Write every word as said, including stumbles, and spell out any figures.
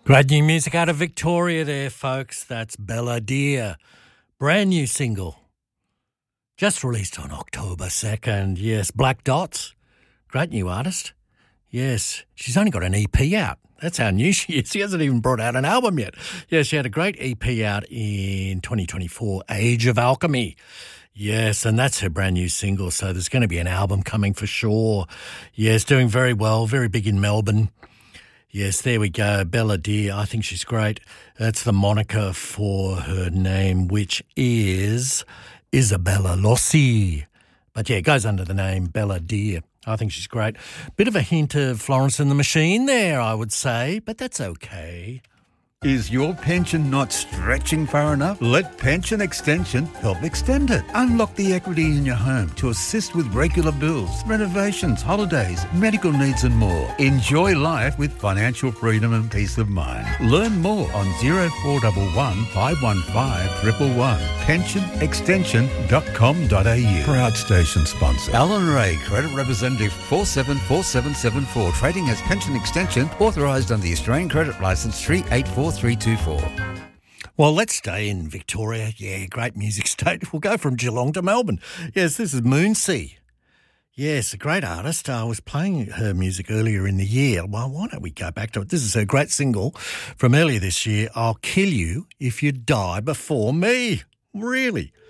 Great new music out of Victoria there, folks. That's Bella Deer. Brand new single. Just released on October second. Yes, Black Dots. Great new artist. Yes, she's only got an E P out. That's how new she is. She hasn't even brought out an album yet. Yeah, she had a great E P out in twenty twenty-four, Age of Alchemy. Yes, and that's her brand new single, so there's going to be an album coming for sure. Yes, doing very well, very big in Melbourne. Yes, there we go, Bella Deer. I think she's great. That's the moniker for her name, which is Isabella Lossi. But yeah, it goes under the name Bella Deer. I think she's great. Bit of a hint of Florence and the Machine there, I would say, but that's okay. Is your pension not stretching far enough? Let Pension Extension help extend it. Unlock the equity in your home to assist with regular bills, renovations, holidays, medical needs and more. Enjoy life with financial freedom and peace of mind. Learn more on zero four one one, five one five, one one one. pension extension dot com dot a u. Proud station sponsor. Alan Ray, Credit Representative four seven four seven seven four. Trading as Pension Extension, authorised under the Australian Credit Licence three eight four three two four. Well, let's stay in Victoria. Yeah, great music state. We'll go from Geelong to Melbourne. Yes, this is Moonsea. Yes, a great artist. I was playing her music earlier in the year. Well, why don't we go back to it? This is her great single from earlier this year, I'll Kill You If You Die Before Me. Really?